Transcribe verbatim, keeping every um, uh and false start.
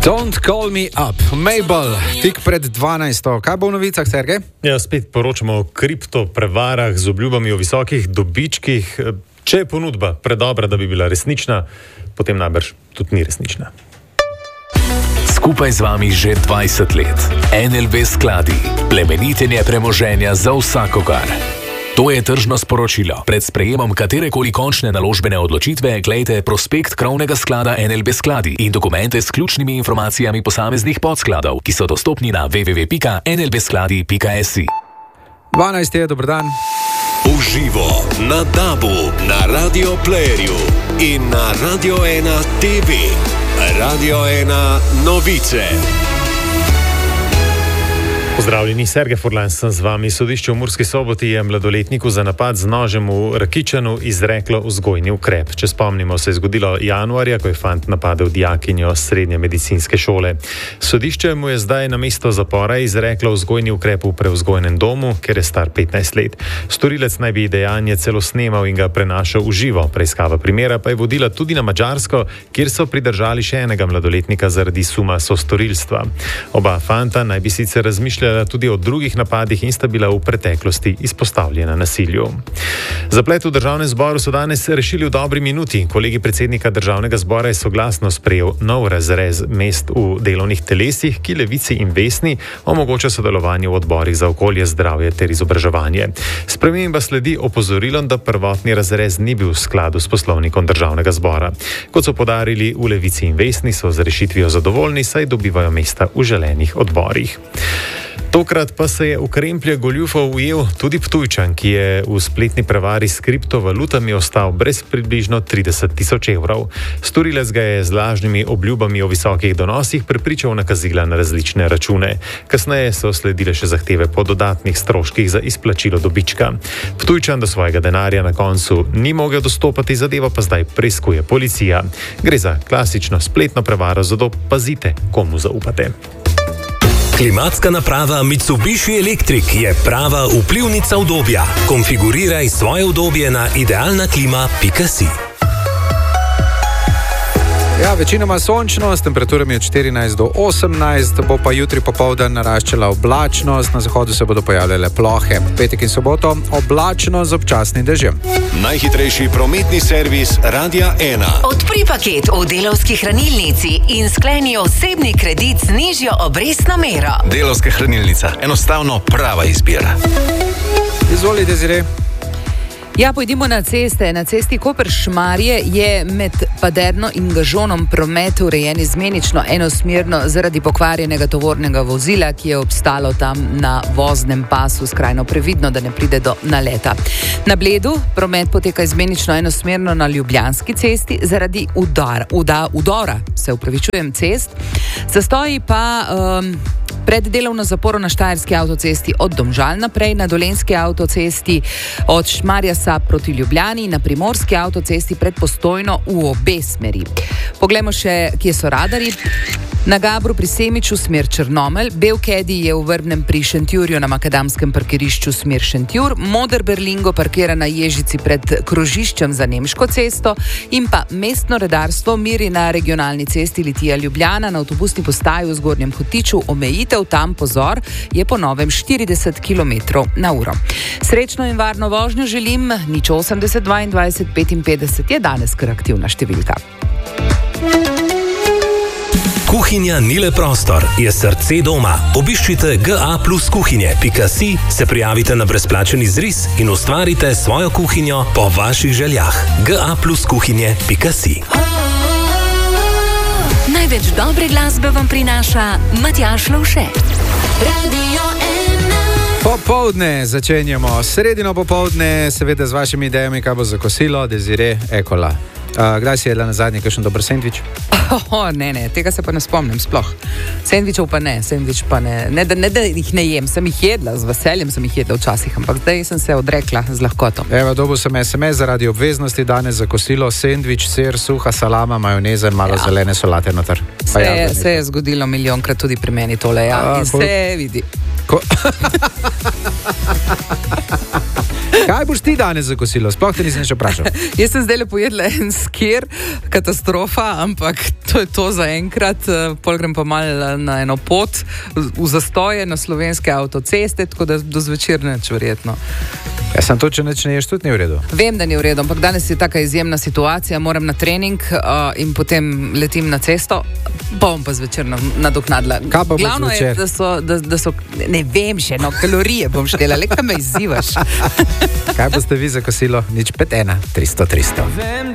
Don't call me up. Mabel, tik pred dvanajsto. Kaj bo v novicah, Sergej? Ja, spet poročamo o kriptoprevarah z obljubami o visokih dobičkih. Če je ponudba predobra, da bi bila resnična, potem najbrž tudi ni resnična. Skupaj z vami že dvajset let. en el be skladi. Plemenitenje premoženja za vsakogar. To je tržno sporočilo. Pred sprejemom katerekoli končne naložbene odločitve glejte prospekt krovnega sklada en el be skladi in dokumente s ključnimi informacijami posameznih podskladov, ki so dostopni na w w w pika en el be skladi pika si. dvanajsti je, dober dan. Uživo na Dabu, na Radio Playerju in na Radio ena te ve. Radio ena novice. Pozdravljeni, Sergej Furlan sem z vami. Sodišče v Murski Soboti je mladoletniku za napad z nožem v Rakičanu izreklo vzgojni ukrep. Če spomnimo, se je zgodilo januarja, ko je fant napadel dijakinjo srednje medicinske šole. Sodišče mu je zdaj na mesto zapora izreklo vzgojni ukrep v prevzgojnem domu, ker je star petnajst let. Storilec naj bi dejanje celo snemal in ga prenašal v živo. Preiskava primera pa je vodila tudi na Madžarsko, kjer so pridržali še enega mladoletnika zaradi suma sostorilstva. Oba fanta naj bi sicer razmišljali tudi o drugih napadih in sta bila v preteklosti izpostavljena nasilju. Zaplet v državnem zboru so danes rešili v dobri minuti. Kolegi predsednika državnega zbora je soglasno sprejel nov razrez mest v delovnih telesih, ki Levici in Vesni omogoča sodelovanje v odborih za okolje, zdravje ter izobraževanje. Sprememba sledi opozorilom, da prvotni razrez ni bil v skladu s poslovnikom državnega zbora. Kot so podarili v Levici in Vesni, so z rešitvijo zadovoljni, saj dobivajo mesta v želenih odborih. Tokrat pa se je v kremplje goljufov ujel tudi Ptujčan, ki je v spletni prevari s kriptovalutami ostal brez približno trideset tisoč evrov. Storilec ga je z lažnimi obljubami o visokih donosih prepričal nakazila na različne račune. Kasneje so sledile še zahteve po dodatnih stroških za izplačilo dobička. Ptujčan do svojega denarja na koncu ni mogel dostopati, zadevo pa zdaj preiskuje policija. Gre za klasično spletno prevaro, zato pazite, komu zaupate. Klimatska naprava Mitsubishi Electric je prava vplivnica udobja. Konfiguriraj svoje udobje na idealna klima pika si. Ja, večinoma sončno, s temperaturami od štirinajst do osemnajst, bo pa jutri popoldan naraščala oblačnost, na zahodu se bodo pojavljale plohe. Petek in soboto oblačno z občasnim dežjem. Najhitrejši prometni servis Radia ena. Odpri paket v Delavski hranilnici in skleni osebni kredit z nižjo obrestno mero. Delavska hranilnica, enostavno prava izbira. Izvolite, Zire. Ja, pojdimo na ceste. Na cesti Koper-Šmarje je med Paderno in Gažonom promet urejen izmenično enosmerno zaradi pokvarjenega tovornega vozila, ki je obstalo tam na voznem pasu, skrajno previdno, da ne pride do naleta. Na Bledu promet poteka izmenično enosmerno na Ljubljanski cesti zaradi udar, uda, udora, se upravičujem, cest. Zastoji pa um, pred delovno zaporo na Štajerski avtocesti od Domžal naprej, na Dolenjski avtocesti od Šmarja Sap proti Ljubljani, na Primorski avtocesti pred Postojno v obe smeri. Poglejmo še, kje so radarji. Na Gabru pri Semiču smer Črnomelj, Belkedi je v Vrbnem pri Šentjurju na makadamskem parkirišču smer Šentjur, Moder Berlingo parkira na Ježici pred krožiščem za Nemško cesto in pa mestno redarstvo miri na regionalni cesti Litija Ljubljana na avtobusni postaji v Zgornjem Hotiču. Omejitev tam, pozor, je po novem štirideset kilometrov na uro. Srečno in varno vožnjo želim, nič osemdeset dvaindvajset petinpetdeset je danes kar aktivna številka. Kuhinja ni le prostor, je srce doma. Obiščite ge a plus kuhinje pika si, se prijavite na brezplačen izris in ustvarite svojo kuhinjo po vaših željah. ge a plus kuhinje pika si. Največ dobre glasbe vam prinaša Matjaž Lovše. Radio ena. Popoldne začenjamo, sredino popoldne, seveda z vašimi idejami, kaj bo za kosilo, Desire Ekola. Uh, kdaj si jedla na zadnji kakšen dober sendvič? Oh, ne, ne, tega se pa ne spomnim sploh. Sendvičev pa ne, sendvič pa ne. Ne da, ne, da jih ne jem, sem jih jedla, z veseljem sem jih jedla včasih, ampak zdaj sem se odrekla z lahkoto. Evo, dobil sem es em es zaradi obveznosti danes za kosilo, sendvič, sir, suha salama, majoneza in malo ja. zelene solate noter. Se, ja, se je zgodilo milijonkrat tudi pri meni tole, ja, A, in kol... se vidi. Ko... Kaj boš ti danes za kosilo? Sploh te nisem še vprašal. Jaz sem zdaj le pojedla en sker, katastrofa, ampak to je to za enkrat. Pol grem pa malo na eno pot v zastoje na slovenske avtoceste, tako da do zvečer neč verjetno. Ja, sem to, če neč ne ješ, tudi ni v redu. Vem, da ni v redu, ampak danes je taka izjemna situacija, moram na trening uh, in potem letim na cesto, pa bom pa zvečer nadoknadila. Kaj pa bo Glavno zvečer? je, da so, da, da so, ne vem še, no, kalorije bom štela, le kaj me izzivaš. Kaj boste vi za kosilo? Nič pet ena, tristo tristo.